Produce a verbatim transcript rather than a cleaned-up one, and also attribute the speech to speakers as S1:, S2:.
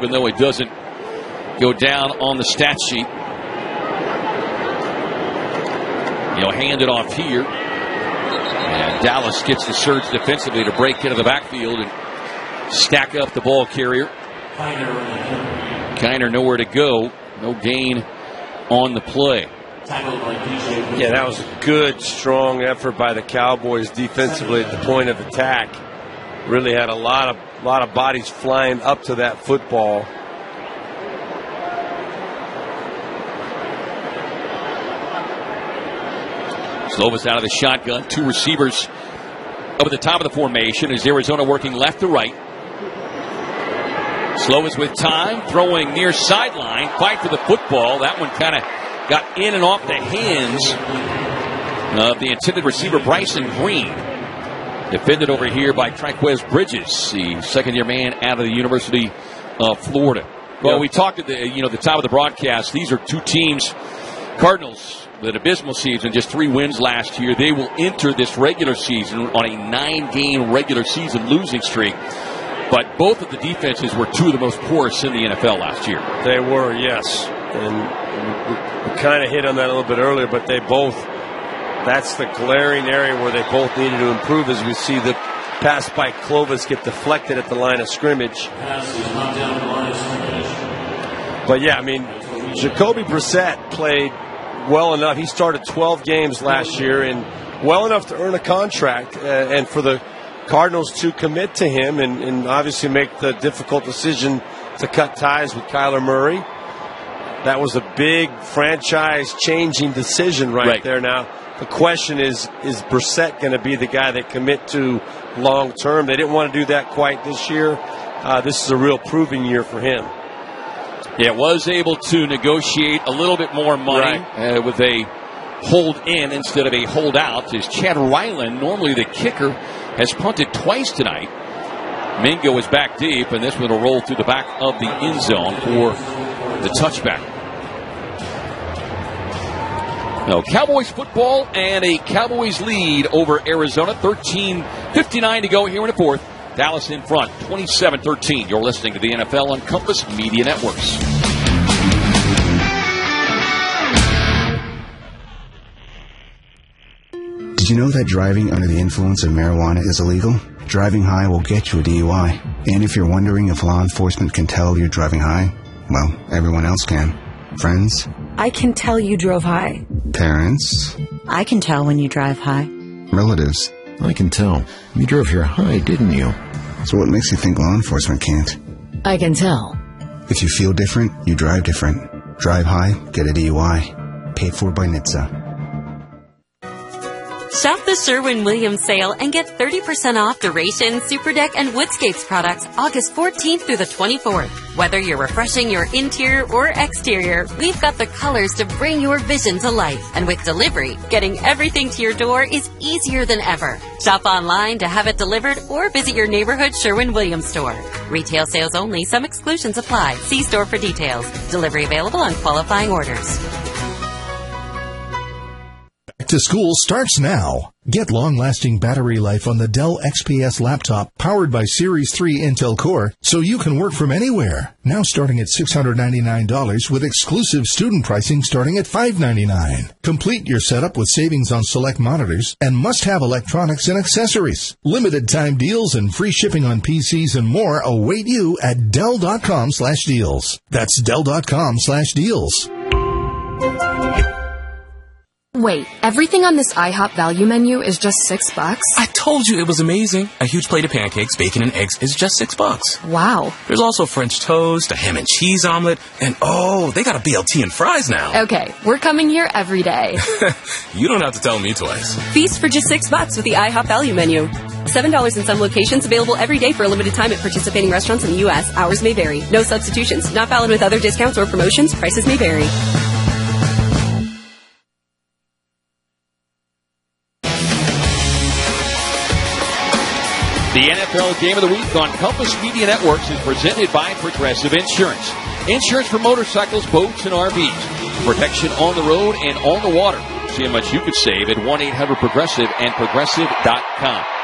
S1: even though it doesn't go down on the stat sheet. He'll hand it off here. And Dallas gets the surge defensively to break into the backfield and stack up the ball carrier. Kiner nowhere to go. No gain on the play.
S2: Yeah, that was a good, strong effort by the Cowboys defensively at the point of attack. Really had a lot of lot of bodies flying up to that football.
S1: Slovis out of the shotgun. Two receivers over the top of the formation as Arizona working left to right. Slovis with time, throwing near sideline. Fight for the football. That one kind of got in and off the hands of the intended receiver, Bryson Green. Defended over here by Triquez Bridges, the second-year man out of the University of Florida. Well, we talked at the you know the top of the broadcast. These are two teams, Cardinals, with an abysmal season, just three wins last year. They will enter this regular season on a nine-game regular season losing streak. But both of the defenses were two of the most porous in the N F L last year.
S2: They were, yes. And we, we kind of hit on that a little bit earlier, but they both, that's the glaring area where they both needed to improve as we see the pass by Clovis get deflected at the line of scrimmage. But, yeah, I mean, Jacoby Brissett played well enough. He started twelve games last year and well enough to earn a contract uh, and for the Cardinals to commit to him and, and obviously make the difficult decision to cut ties with Kyler Murray. That was a big franchise-changing decision right, right there. Now, the question is, is Brissett going to be the guy they commit to long-term? They didn't want to do that quite this year. Uh, this is a real proving year for him.
S1: Yeah, was able to negotiate a little bit more money right. uh, with a hold-in instead of a hold-out. As Chad Ryland, normally the kicker, has punted twice tonight. Mingo is back deep, and this one will roll through the back of the end zone for the touchback. No, Cowboys football and a Cowboys lead over Arizona. thirteen fifty-nine to go here in the fourth. Dallas in front, twenty-seven thirteen. You're listening to the N F L on Compass Media Networks.
S3: Did you know that driving under the influence of marijuana is illegal? Driving high will get you a D U I. And if you're wondering if law enforcement can tell you're driving high, well, everyone else can. Friends?
S4: I can tell you drove high.
S3: Parents?
S4: I can tell when you drive high.
S3: Relatives?
S5: I can tell. You drove here high, didn't you?
S3: So what makes you think law enforcement can't?
S4: I can tell.
S3: If you feel different, you drive different. Drive high, get a D U I. Paid for by N H T S A.
S6: Shop the Sherwin-Williams sale and get thirty percent off Duration, Superdeck, and Woodscapes products August fourteenth through the twenty-fourth. Whether you're refreshing your interior or exterior, we've got the colors to bring your vision to life. And with delivery, getting everything to your door is easier than ever. Shop online to have it delivered or visit your neighborhood Sherwin-Williams store. Retail sales only. Some exclusions apply. See store for details. Delivery available on qualifying orders.
S7: To school starts now. Get long-lasting battery life on the Dell X P S laptop powered by Series three Intel Core so you can work from anywhere. Now starting at six hundred ninety-nine dollars with exclusive student pricing starting at five hundred ninety-nine dollars. Complete your setup with savings on select monitors and must-have electronics and accessories. Limited time deals and free shipping on P Cs and more await you at Dell.com slash deals. That's Dell.com slash deals.
S8: Wait, everything on this IHOP value menu is just six bucks?
S9: I told you it was amazing. A huge plate of pancakes, bacon, and eggs is just six bucks.
S8: Wow.
S9: There's also French toast, a ham and cheese omelet, and oh, they got a B L T and fries now.
S8: Okay, we're coming here every day.
S9: You don't have to tell me twice.
S10: Feast for just six bucks with the IHOP value menu. seven dollars in some locations, available every day for a limited time at participating restaurants in the U S. Hours may vary. No substitutions. Not valid with other discounts or promotions. Prices may vary.
S1: The N F L Game of the Week on Compass Media Networks is presented by Progressive Insurance. Insurance for motorcycles, boats, and R Vs. Protection on the road and on the water. See how much you could save at one eight hundred progressive and progressive dot com.